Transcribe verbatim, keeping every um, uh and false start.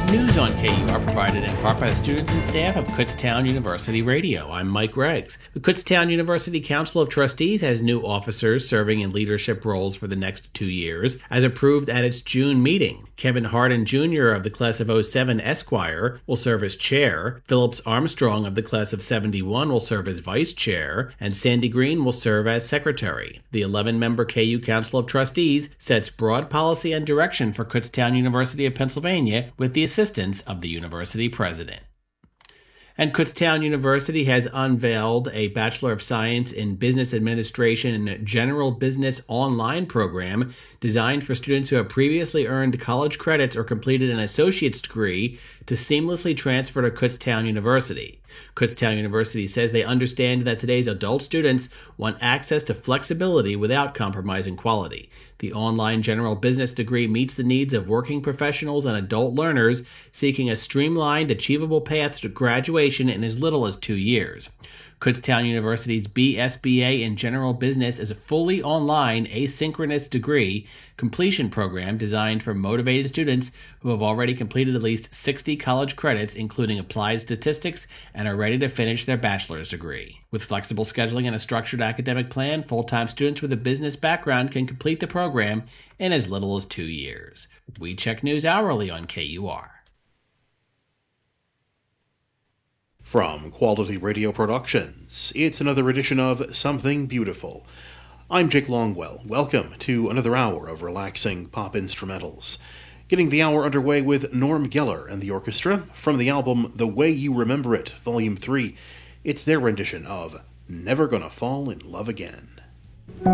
News on K U R provided in part by the students and staff of Kutztown University Radio. I'm Mike Greggs. The Kutztown University Council of Trustees has new officers serving in leadership roles for the next two years, as approved at its June meeting. Kevin Hardin Junior of the class of oh seven Esquire will serve as chair, Phillips Armstrong of the class of seventy-one will serve as vice chair, and Sandy Green will serve as secretary. The eleven-member K U Council of Trustees sets broad policy and direction for Kutztown University of Pennsylvania with the assistance of the university president. And Kutztown University has unveiled a Bachelor of Science in Business Administration and General Business online program designed for students who have previously earned college credits or completed an associate's degree to seamlessly transfer to Kutztown University. Kutztown University says they understand that today's adult students want access to flexibility without compromising quality. The online general business degree meets the needs of working professionals and adult learners seeking a streamlined, achievable path to graduation in as little as two years. Kutztown University's B S B A in General Business is a fully online, asynchronous degree completion program designed for motivated students who have already completed at least sixty college credits, including applied statistics, and are ready to finish their bachelor's degree. With flexible scheduling and a structured academic plan, full-time students with a business background can complete the program in as little as two years. We check news hourly on K U R. From Quality Radio Productions, it's another edition of Something Beautiful. I'm Jake Longwell. Welcome to another hour of relaxing pop instrumentals. Getting the hour underway with Norm Geller and the orchestra from the album The Way You Remember It, Volume three. It's their rendition of Never Gonna Fall in Love Again.